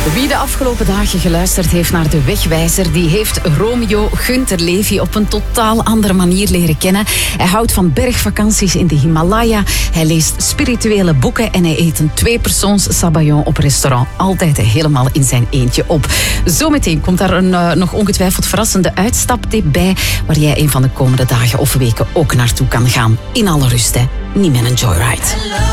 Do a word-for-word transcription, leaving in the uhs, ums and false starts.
Wie de afgelopen dagen geluisterd heeft naar De Wegwijzer, die heeft Romeo Gunther Levy op een totaal andere manier leren kennen. Hij houdt van bergvakanties in de Himalaya, hij leest spirituele boeken en hij eet een tweepersoons sabayon op restaurant. Altijd helemaal in zijn eentje op. Zometeen komt daar een uh, nog ongetwijfeld verrassende uitstaptip bij, waar jij een van de komende dagen of weken ook naartoe kan gaan. In alle rust, hè. Niet met een joyride.